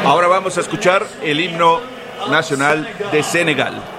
Ahora vamos a escuchar el himno nacional de Senegal.